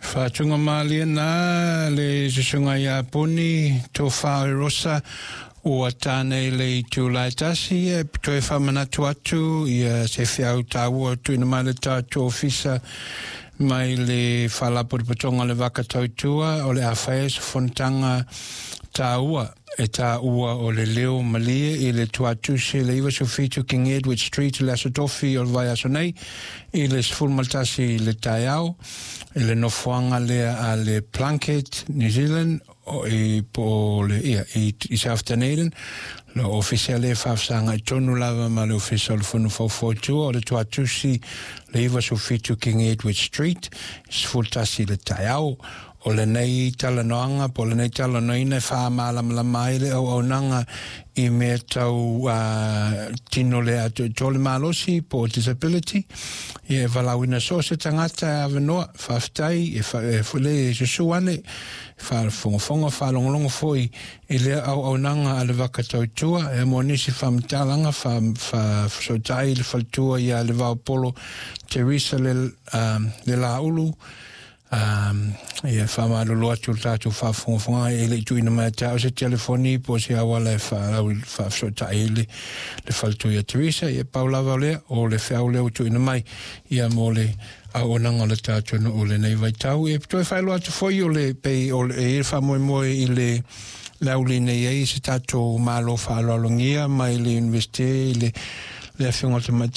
Whātunga Mālia nā le susunga ia puni tō whāo rosa ua tānei le tūlai tasi e toi whamanatu atu ia se whiau tāua tuina mai le tātou ofisa mai le whalapuripatonga le wakatautua o le awhae sa whontanga tāua e tāua o le leo malia i le tuatu se le iwa sofitu King Edward Street le asotofi o le vai aso nei i le sfulmaltasi i le taiao i le nofuanga lea a le Plunkett New Zealand o i po le i South Dunedin le ofisia le whafsanga i tonu lava ma le ofisia o le whunu whauwhautua o le tuatu si le iwa sofitu King Edward Street sfultasi le taiao o le nei talanoanga, po le nei talanoina whaamalamala mai le au nanga I mea tau tino le atu tole malosi po disability. I e walawina so se tangata avanoa, whaftai, e fule susuane, whafonga whalongolongo foi, I le au nanga ale wakatautua, e mo nisi whamtalanga, whasotai le whaltua I a le waupolo Teresa le la ulu, ia whamarolo atu tātou whafonga e le tuina mai tau se telefoni po se awa le whafsota e le whaltu ia Teresa ia paulawa lea o le whiau leo tuina mai ia mo le aonanga le tātou o le nei vai tau e toi whaelo atu foi o le pei o le e whamoe I le lauli nei ei se tātou malo whaalolongia mai le universite le awhionga te